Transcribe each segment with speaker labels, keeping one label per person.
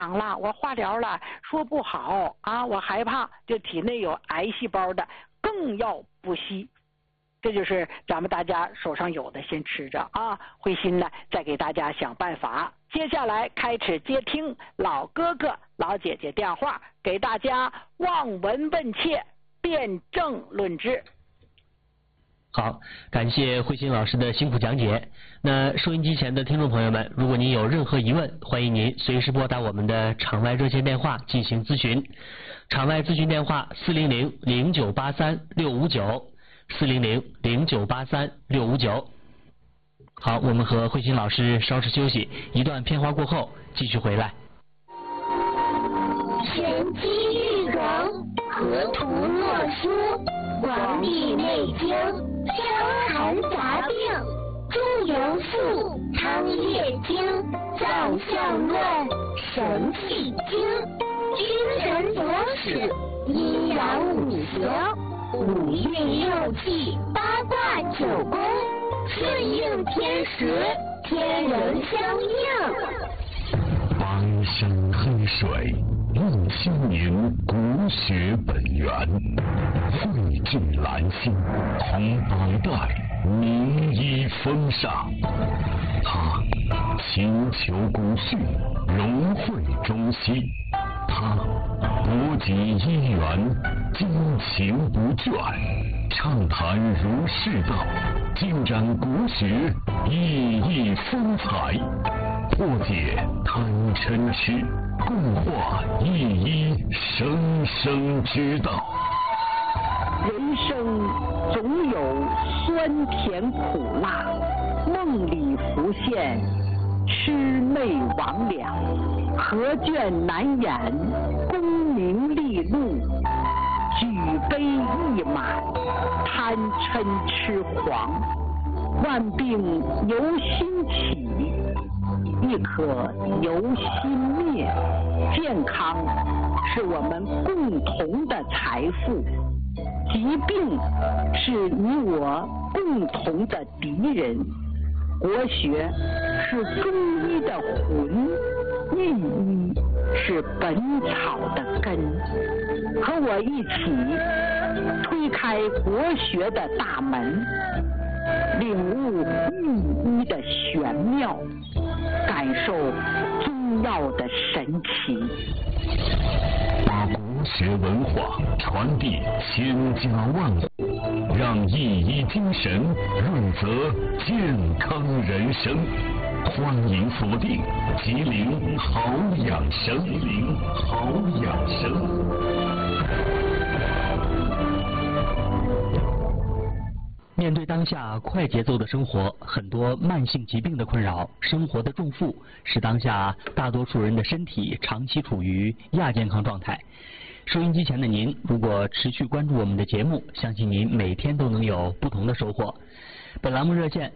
Speaker 1: 了，我化疗了，说不好啊，我害怕，就体内有癌细胞的更要不惜。这就是咱们大家手上有的先吃着啊，慧心呢再给大家想办法。接下来开始接听老哥哥老姐姐电话，给大家望闻问切，辩证论治。
Speaker 2: 好，感谢慧心老师的辛苦讲解。那收音机前的听众朋友们，如果您有任何疑问，欢迎您随时拨打我们的场外热线电话进行咨询。场外咨询电话400-0983-659，400-0983-659。好，我们和慧心老师稍事休息，一段片花过后继续回来。
Speaker 3: 玄机玉容，河图洛书，黄帝内经，伤寒杂病，中庸术，汤液经，脏象论，神气经，君臣佐使，阴阳五行，五运六气，八卦九宫，顺应天时，天人相应。
Speaker 4: 邦山黑水，映心明国学本源，汇聚兰心，同百代名医风尚。他勤求古训，融汇中西。他博集医源，精勤不倦，畅谈儒释道，尽展国学熠熠风采，破解贪嗔痴，共话一一生生之道。
Speaker 1: 人生总有酸甜苦辣，梦里浮现魑魅魍魉，何卷难掩功名利禄，举杯一满贪嗔痴狂，万病由心起，亦可由心灭。健康是我们共同的财富，疾病是你我共同的敌人。国学是中医的魂，御医是本草的根。和我一起推开国学的大门，领悟御医的玄妙，感受中药的神奇，
Speaker 4: 把国学文化传递千家万户，让一医精神润泽健康人生。欢迎锁定吉林好养生，吉林好养生。
Speaker 2: 面对当下快节奏的生活，很多慢性疾病的困扰，生活的重负，使当下大多数人的身体长期处于亚健康状态。收音机前的您，如果持续关注我们的节目，相信您每天都能有不同的收获。本栏目热线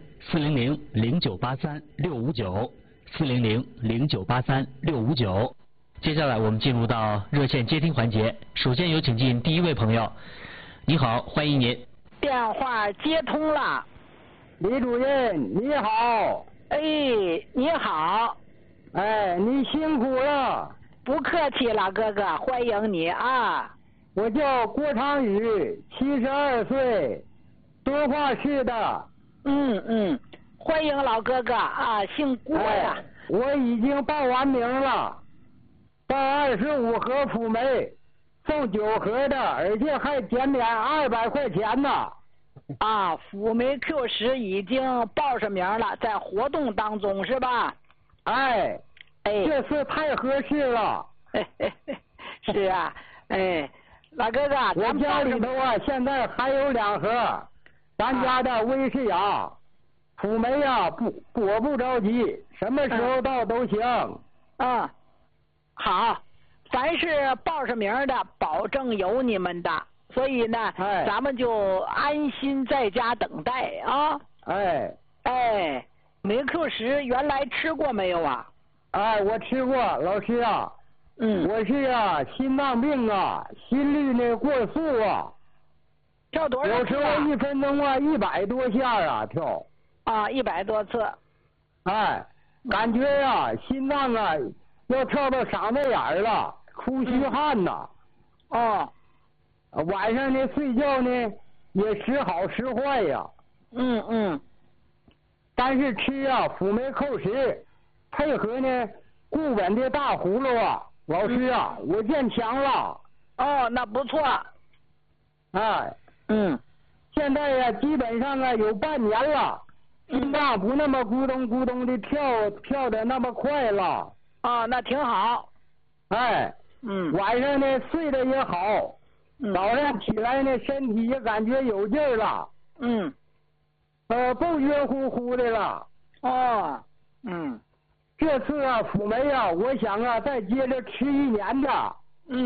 Speaker 2: 400-0983-659，400-0983-659。接下来我们进入到热线接听环节，首先有请进第一位朋友。你好，欢迎您。
Speaker 1: 电话接通了。
Speaker 5: 李主任你好。
Speaker 1: 哎，你好。
Speaker 5: 哎，你辛苦了。
Speaker 1: 不客气了，哥哥，欢迎你啊！
Speaker 5: 我叫郭长宇，72岁，敦化市的。
Speaker 1: 欢迎老哥哥啊，姓郭呀。
Speaker 5: 我已经报完名了，报25盒辅酶，送9盒的，而且还减免200块钱呢。
Speaker 1: 啊，辅酶 Q10已经报上名了，在活动当中是吧？
Speaker 5: 哎，这次太合适了。
Speaker 1: 是啊，老哥哥，
Speaker 5: 我家里头啊，现在还有2盒，咱家的威士雅，辅酶啊，我不着急，什么时候到都行。
Speaker 1: 好，凡是报上名的，保证有你们的，所以呢，咱们就安心在家等待啊。酶 Q10原来吃过没有啊？
Speaker 5: 我吃过，老师啊。我是啊，心脏病啊，心率那过速啊，
Speaker 1: 跳多少次啊？
Speaker 5: 有时候1分钟啊100多下啊跳。
Speaker 1: 100多次。
Speaker 5: 感觉啊心脏啊要跳到嗓子眼儿了，哭虚汗呐。
Speaker 1: 哦。
Speaker 5: 晚上呢睡觉呢也时好时坏呀。但是吃啊辅酶扣食，配合呢固本的大葫芦啊，老师啊，我见强了。
Speaker 1: 哦，那不错。
Speaker 5: 哎。现在呀，基本上啊有半年了，心脏不那么咕咚咕咚的跳的那么快了。
Speaker 1: 啊，那挺好。
Speaker 5: 哎。晚上呢睡得也好，早上起来呢身体也感觉有劲儿了。不晕乎乎的了。
Speaker 1: 哦。
Speaker 5: 这次啊辅酶啊，我想啊再接着吃1年的。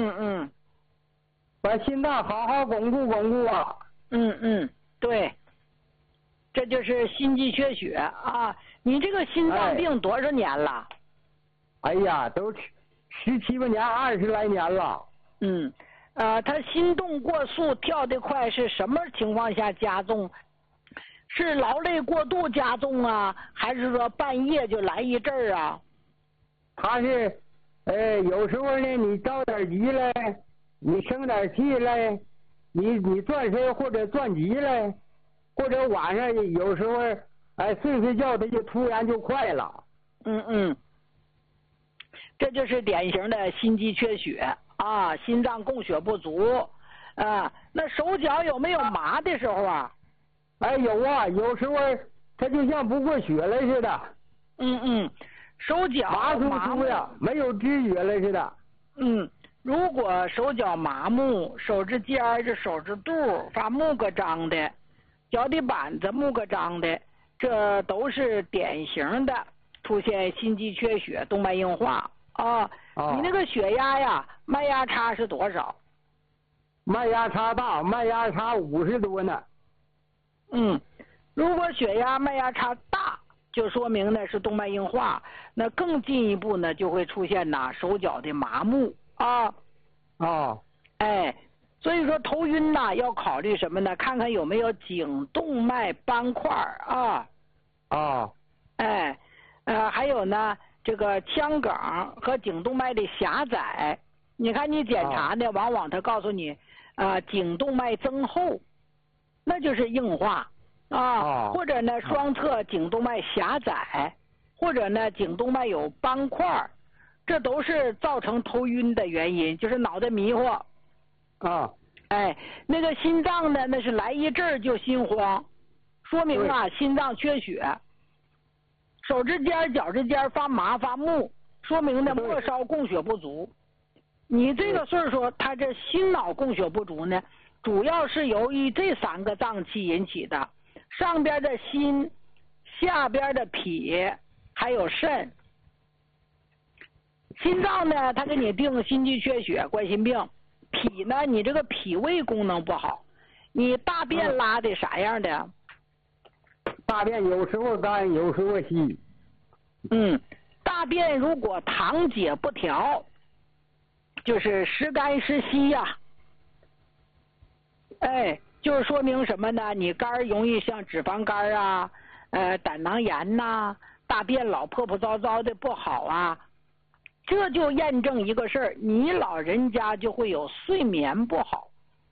Speaker 5: 把心脏好好巩固巩固啊。
Speaker 1: 对，这就是心肌缺血啊！你这个心脏病多少年了？
Speaker 5: 哎呀，都17、8年，20来年了。
Speaker 1: 他心动过速，跳得快，是什么情况下加重？是劳累过度加重啊，还是说半夜就来一阵儿啊？
Speaker 5: 他是，有时候呢，你着点急来，你生点气来，你转身或者转急来，或者晚上有时候，睡觉他就突然就快了。
Speaker 1: 这就是典型的心肌缺血啊，心脏供血不足啊。那手脚有没有麻的时候啊？
Speaker 5: 有啊，有时候他就像不过血了似的。
Speaker 1: 手脚
Speaker 5: 麻酥呀，没有知觉了似的。
Speaker 1: 如果手脚麻木，手指尖儿、这手指肚发木个张的，脚底板子木个张的，这都是典型的出现心肌缺血、动脉硬化啊。你那个血压呀，脉压差是多少？
Speaker 5: 脉压差大，脉压差50多呢。
Speaker 1: 如果血压、脉压差大，就说明呢是动脉硬化，那更进一步呢就会出现手脚的麻木啊。所以说头晕要考虑什么呢？看看有没有颈动脉斑块啊。还有呢这个腔梗和颈动脉的狭窄，你看你检查呢，往往他告诉你颈动脉增厚，那就是硬化或者呢双侧颈动脉狭窄，或者呢颈动脉有斑块，这都是造成头晕的原因，就是脑袋迷糊。那个心脏呢，那是来一阵儿就心慌，说明心脏缺血。手指尖、脚趾尖发麻发木，说明呢末梢供血不足。你这个岁数，他这心脑供血不足呢，主要是由于这3个脏器引起的，上边的心，下边的脾，还有肾。心脏呢，他给你定心肌缺血、冠心病；脾呢，你这个脾胃功能不好。你大便拉的啥样的？
Speaker 5: 大便有时候干，有时候稀。
Speaker 1: 大便如果糖解不调，就是时干时稀呀。就是说明什么呢？你肝容易像脂肪肝啊，胆囊炎呐，大便老破破糟糟的不好啊。这就验证一个事儿，你老人家就会有睡眠不好。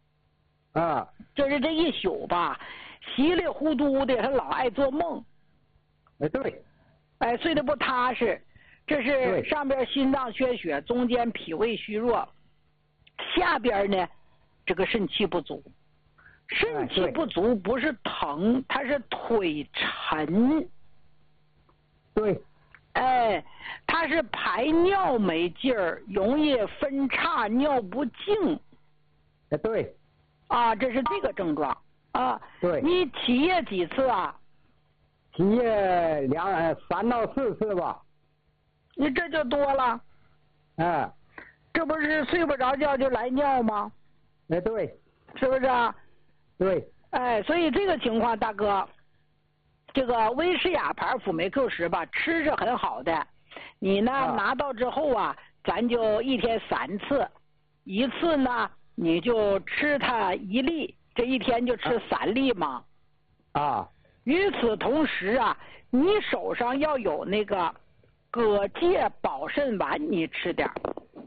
Speaker 1: 就是这一宿吧，稀里糊涂的，他老爱做梦。
Speaker 5: 对。
Speaker 1: 睡得不踏实，这是上边心脏缺血，中间脾胃虚弱，下边呢这个肾气不足。肾气不足不是疼，它是腿沉。
Speaker 5: 对。
Speaker 1: 它是排尿没劲儿，容易分叉尿不尽。
Speaker 5: 对。
Speaker 1: 这是这个症状
Speaker 5: 对。
Speaker 1: 你起夜几次啊？
Speaker 5: 起夜3到4次吧。
Speaker 1: 你这就多了。这不是睡不着觉就来尿吗？
Speaker 5: 对。
Speaker 1: 是不是啊？
Speaker 5: 对。
Speaker 1: 所以这个情况，大哥，这个威士雅牌辅酶 Q10吧，吃是很好的。你呢拿到之后咱就1天3次，一次呢你就吃它1粒，这1天就吃3粒嘛。与此同时你手上要有那个蛤蚧保肾丸你吃点儿，